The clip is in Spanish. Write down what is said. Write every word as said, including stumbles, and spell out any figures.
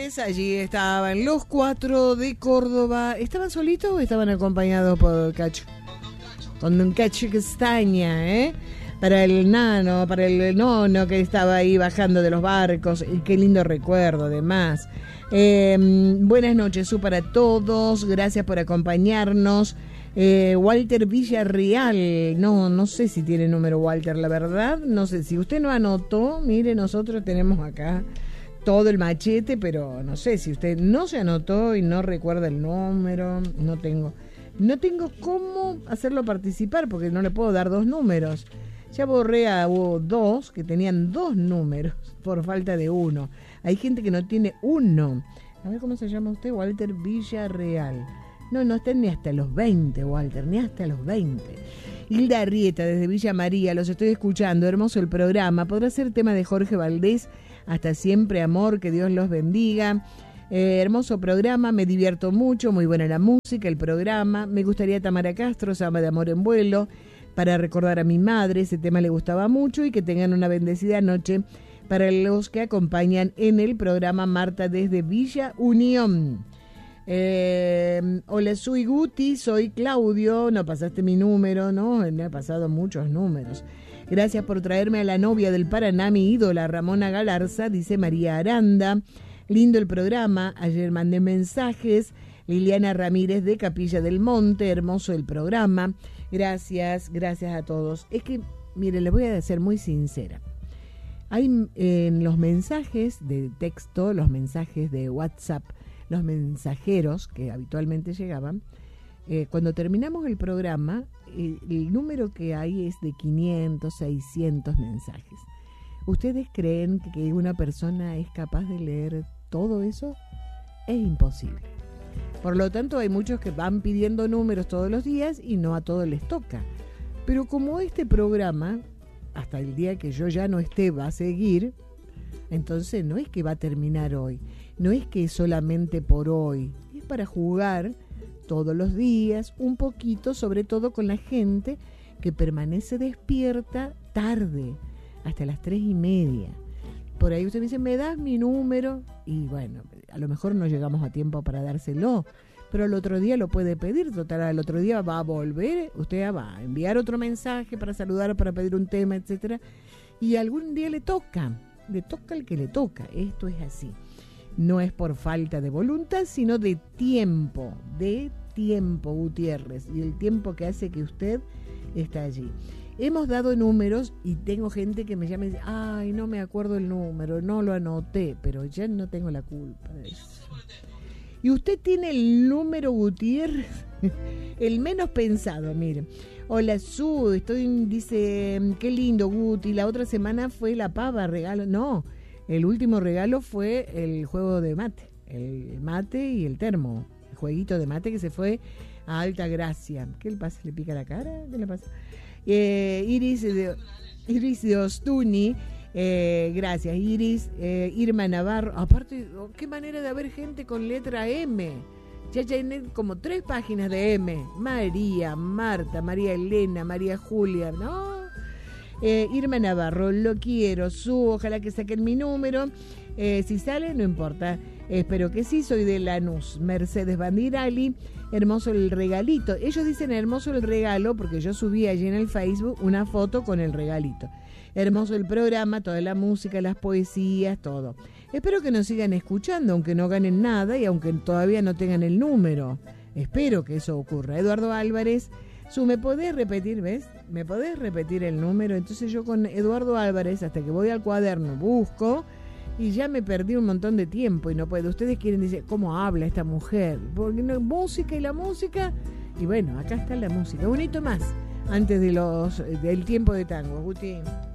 Valdés, allí estaban los cuatro de Córdoba. ¿Estaban solitos o estaban acompañados por Cacho? Con un Cacho Castaña, ¿eh? Para el nano, para el nono que estaba ahí bajando de los barcos. Y qué lindo recuerdo, además. Eh, buenas noches, Su, para todos. Gracias por acompañarnos. Eh, Walter Villarreal, no, no sé si tiene número Walter, la verdad, no sé, si usted no anotó, mire, nosotros tenemos acá todo el machete, pero no sé, si usted no se anotó y no recuerda el número, no tengo, no tengo cómo hacerlo participar, porque no le puedo dar dos números, ya borré a hubo dos que tenían dos números, por falta de uno, hay gente que no tiene uno, a ver cómo se llama usted, Walter Villarreal. No, no estén ni hasta los veinte, Walter, ni hasta los veinte. Hilda Arrieta, desde Villa María, los estoy escuchando, hermoso el programa. Podrá ser tema de Jorge Valdés, hasta siempre, amor, que Dios los bendiga. Eh, hermoso programa, me divierto mucho, muy buena la música, el programa. Me gustaría Tamara Castro, Samba de Amor en Vuelo, para recordar a mi madre, ese tema le gustaba mucho, y que tengan una bendecida noche para los que acompañan en el programa. Marta, desde Villa Unión. Eh, hola, soy Guti, soy Claudio, no pasaste mi número, no, me ha pasado muchos números. Gracias por traerme a la novia del Paraná, mi ídola Ramona Galarza, dice María Aranda. Lindo el programa, ayer mandé mensajes. Liliana Ramírez de Capilla del Monte, hermoso el programa. Gracias, gracias a todos. Es que, mire, les voy a ser muy sincera. Hay en los mensajes de texto, los mensajes de WhatsApp, los mensajeros que habitualmente llegaban, eh, cuando terminamos el programa, eh, el número que hay es de quinientos, seiscientos mensajes. ¿Ustedes creen que una persona es capaz de leer todo eso? Es imposible. Por lo tanto, hay muchos que van pidiendo números todos los días y no a todos les toca. Pero como este programa, hasta el día que yo ya no esté, va a seguir, entonces no es que va a terminar hoy. No es que es solamente por hoy, es para jugar todos los días, un poquito, sobre todo con la gente que permanece despierta tarde, hasta las tres y media. Por ahí usted me dice, ¿me das mi número? Y bueno, a lo mejor no llegamos a tiempo para dárselo, pero el otro día lo puede pedir, total, al otro día va a volver, usted va a enviar otro mensaje para saludar, para pedir un tema, etcétera, y algún día le toca, le toca al que le toca, esto es así. No es por falta de voluntad, sino de tiempo, de tiempo, Gutiérrez, y el tiempo que hace que usted está allí. Hemos dado números y tengo gente que me llama y dice, ay, no me acuerdo el número, no lo anoté, pero ya no tengo la culpa de eso. Y usted tiene el número, Gutiérrez, el menos pensado, miren. Hola, Su, estoy, dice, qué lindo, Guti, la otra semana fue la pava, regalo, no. El último regalo fue el juego de mate, el mate y el termo, el jueguito de mate que se fue a Alta Gracia. ¿Qué le pasa? ¿Le pica la cara? ¿Qué le pasa? Eh, Iris, de, Iris de Ostuni, eh, gracias Iris, eh, Irma Navarro. Aparte, oh, qué manera de haber gente con letra M. Ya hay como tres páginas de M. María, Marta, María Elena, María Julia, ¿no? Eh, Irma Navarro, lo quiero, Su, ojalá que saquen mi número, eh, si sale no importa, eh, espero que sí, soy de Lanús. Mercedes Bandirali, hermoso el regalito, ellos dicen hermoso el regalo porque yo subí allí en el Facebook una foto con el regalito, hermoso el programa, toda la música, las poesías, todo. Espero que nos sigan escuchando, aunque no ganen nada y aunque todavía no tengan el número, espero que eso ocurra. Eduardo Álvarez, Su, ¿me podés repetir, ves? ¿Me podés repetir el número? Entonces yo con Eduardo Álvarez, hasta que voy al cuaderno, busco, y ya me perdí un montón de tiempo y no puedo. Ustedes quieren decir, ¿cómo habla esta mujer? Porque no, música y la música, y bueno, acá está la música. Un hito más, antes de los del tiempo de tango, Guti.